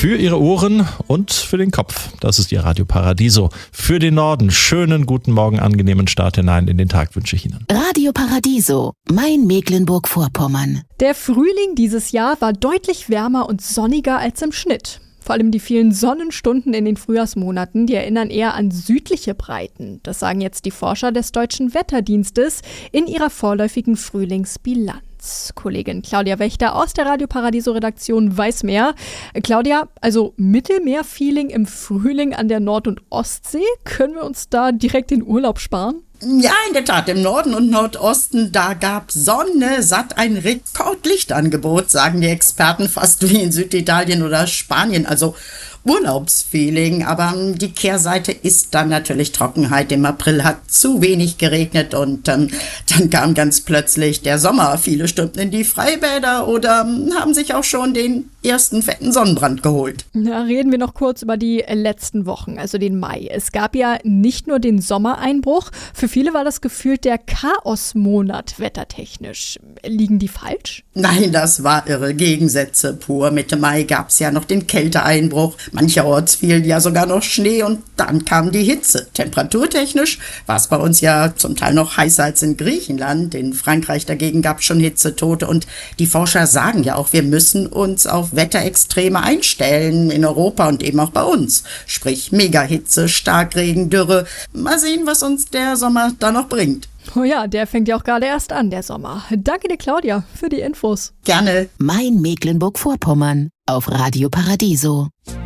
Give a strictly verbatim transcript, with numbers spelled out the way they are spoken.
für Ihre Ohren und für den Kopf. Das ist Ihr Radio Paradiso. Für den Norden schönen guten Morgen, angenehmen Start hinein in den Tag wünsche ich Ihnen. Radio Paradiso, mein Mecklenburg-Vorpommern. Der Frühling dieses Jahr war deutlich wärmer und sonniger als im Schnitt. Vor allem die vielen Sonnenstunden in den Frühjahrsmonaten, die erinnern eher an südliche Breiten. Das sagen jetzt die Forscher des Deutschen Wetterdienstes in ihrer vorläufigen Frühlingsbilanz. Kollegin Claudia Wächter aus der Radio Paradiso-Redaktion weiß mehr. Claudia, also Mittelmeer-Feeling im Frühling an der Nord- und Ostsee, können wir uns da direkt den Urlaub sparen? Ja, in der Tat, im Norden und Nordosten, da gab Sonne satt ein Rekordlichtangebot, sagen die Experten, fast wie in Süditalien oder Spanien, also Urlaubsfeeling. Aber die Kehrseite ist dann natürlich Trockenheit. Im April hat zu wenig geregnet und ähm, dann kam ganz plötzlich der Sommer. Viele stürmten in die Freibäder oder ähm, haben sich auch schon den ersten fetten Sonnenbrand geholt. Ja, reden wir noch kurz über die letzten Wochen, also den Mai. Es gab ja nicht nur den Sommereinbruch, für viele war das gefühlt der Chaosmonat wettertechnisch. Liegen die falsch? Nein, das war irre. Gegensätze pur. Mitte Mai gab es ja noch den Kälteeinbruch. Mancherorts fiel ja sogar noch Schnee und dann kam die Hitze. Temperaturtechnisch war es bei uns ja zum Teil noch heißer als in Griechenland. In Frankreich dagegen gab es schon Hitzetote und die Forscher sagen ja auch, wir müssen uns auf Wetterextreme einstellen in Europa und eben auch bei uns. Sprich Megahitze, Starkregen, Dürre. Mal sehen, was uns der Sommer da noch bringt. Oh ja, der fängt ja auch gerade erst an, der Sommer. Danke dir, Claudia, für die Infos. Gerne. Mein Mecklenburg-Vorpommern auf Radio Paradiso.